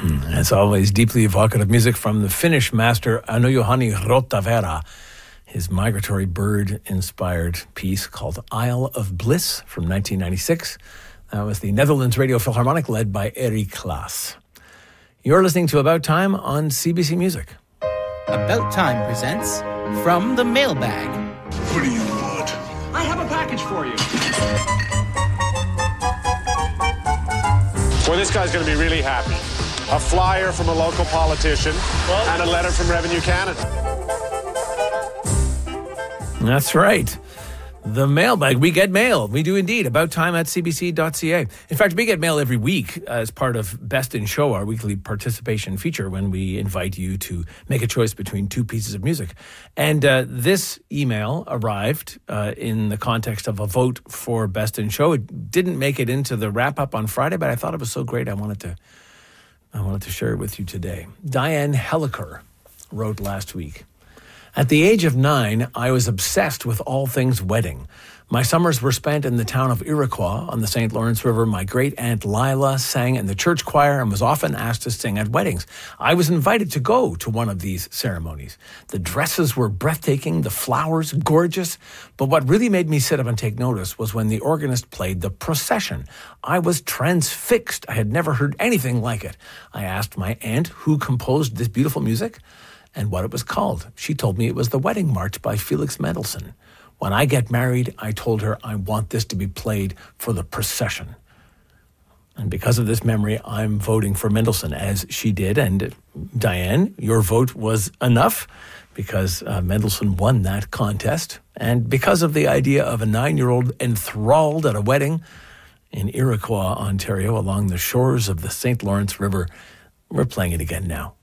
As always, deeply evocative music from the Finnish master Anu-Juhani Rottavera. His migratory bird-inspired piece called Isle of Bliss from 1996. That was the Netherlands Radio Philharmonic led by Eric Klaas. You're listening to About Time on CBC Music. About Time presents From the Mailbag. What do you want? I have a package for you. Well, this guy's going to be really happy. A flyer from a local politician and a letter from Revenue Canada. That's right. The mailbag. We get mail. We do indeed. About time at cbc.ca. In fact, we get mail every week as part of Best in Show, our weekly participation feature when we invite you to make a choice between two pieces of music. And this email arrived in the context of a vote for Best in Show. It didn't make it into the wrap-up on Friday, but I thought it was so great I wanted to share it with you today. Diane Helliker wrote last week. At the age of 9, I was obsessed with all things wedding. My summers were spent in the town of Iroquois on the St. Lawrence River. My great-aunt Lila sang in the church choir and was often asked to sing at weddings. I was invited to go to one of these ceremonies. The dresses were breathtaking, the flowers gorgeous, but what really made me sit up and take notice was when the organist played the procession. I was transfixed. I had never heard anything like it. I asked my aunt who composed this beautiful music and what it was called. She told me it was the Wedding March by Felix Mendelssohn. When I get married, I told her I want this to be played for the procession. And because of this memory, I'm voting for Mendelssohn, as she did. And Diane, your vote was enough because Mendelssohn won that contest. And because of the idea of a 9-year-old enthralled at a wedding in Iroquois, Ontario, along the shores of the St. Lawrence River, we're playing it again now.